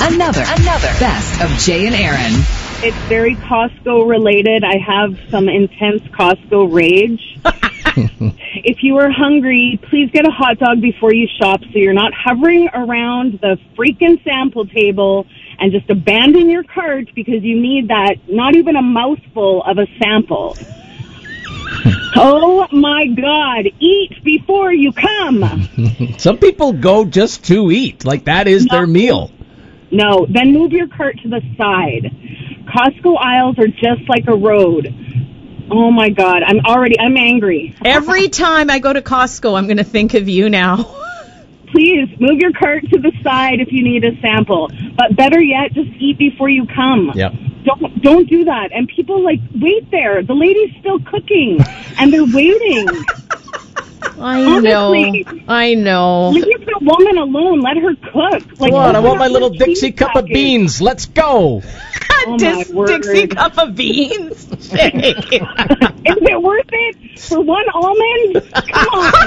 Another Best of Jay and Aaron. It's very Costco related. I have some intense Costco rage. If you are hungry, please get a hot dog before you shop so you're not hovering around the freaking sample table and just abandon your cart because you need that, not even a mouthful of a sample. Oh my God, eat before you come. Some people go just to eat, like that is their meal. No, then move your cart to the side. Costco aisles are just like a road. Oh my God, I'm angry. Every time I go to Costco, I'm going to think of you now. Please, move your cart to the side if you need a sample. But better yet, just eat before you come. Yep. Don't do that. And people, wait there. The lady's still cooking, and they're waiting. Honestly, I know. Leave the woman alone. Let her cook. Come on, I want my little Dixie cup of beans. Let's go. Dixie cup of beans? Is it worth it for one almond? Come on.